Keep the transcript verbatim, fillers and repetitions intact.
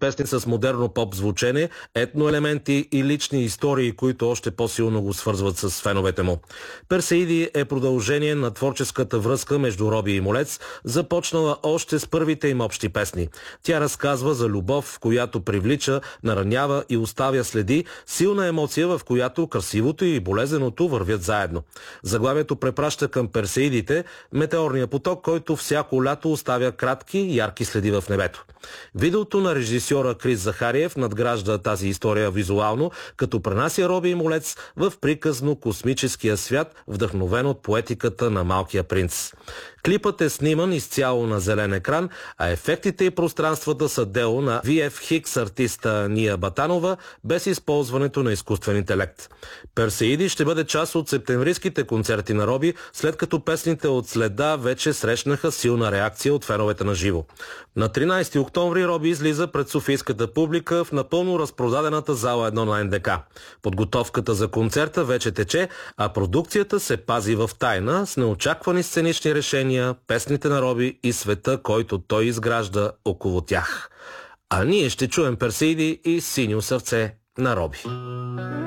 песни с модерно поп звучене, етноелементи и лични истории, които още по-силно го свързват с феновете му. Персеиди е продължение на творческата връзка между Роби и Молец, започнала още с първите им общи песни. Тя разказва за любов, която привлича, наранява и оставя следи, силна емоция, в която красивото и болезненото вървят заедно. Заглавието препраща към персеидите, метеорния поток, който всяко лято оставя кратки, ярки следи в небето. Видеото на режисьора Крис Захариев надгражда тази история визуално, като пренася Роби и Молец в приказно космическия свят, вдъхновен от поетиката на Малкия принц. Клипът е сниман изцяло на зелен екран, а ефектите и пространствата са дело на ви еф икс артиста Ния Батанова, без използването на изкуствен интелект. Персеиди ще бъде част от септемврийските концерти на Роби, след като песните от Следа вече срещнаха силна реакция от феновете на живо. На тринайсети октомври Роби излиза пред софийската публика в напълно разпродадената зала едно на ен де ка. Подготовката за концерта вече тече, а продукцията се пази в тайна с неочаквани сценични решения, песните на Роби и света, който той изгражда около тях. А ние ще чуем Персеиди и Синьо сърце на Роби.